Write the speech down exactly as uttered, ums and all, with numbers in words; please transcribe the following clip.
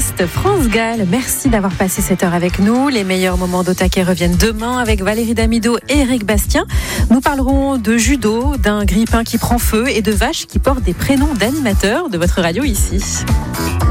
podcast France Gall. Merci d'avoir passé cette heure avec nous. Les meilleurs moments d'Au-Taquet reviennent demain avec Valérie Damido et Eric Bastien. Nous parlerons de judo, d'un grille-pain qui prend feu et de vaches qui portent des prénoms d'animateurs de votre radio ici.